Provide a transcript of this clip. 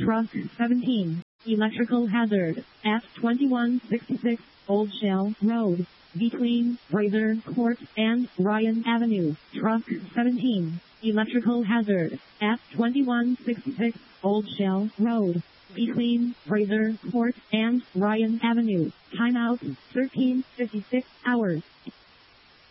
Truck 17. Electrical hazard. At 2166 Old Shell Road. Between Fraser Court and Ryan Avenue. Truck 17. Electrical hazard. At 2166 Old Shell Road. Between Fraser Court and Ryan Avenue. Timeout 13:56 hours.